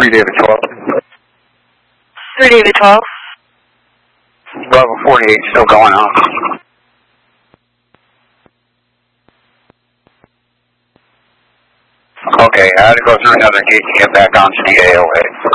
3 David 12. 3 David 12. Bravo 48 still going on. Okay, I had to go through another gate to get back onto the AOA.